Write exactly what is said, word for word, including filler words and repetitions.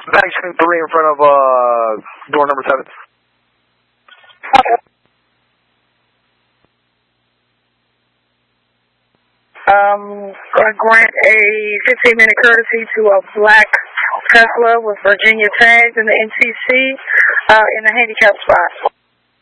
Back three in front of uh, door number seven. Um, gonna grant a fifteen minute courtesy to a black Tesla with Virginia tags in the N C C uh, in the handicap spot.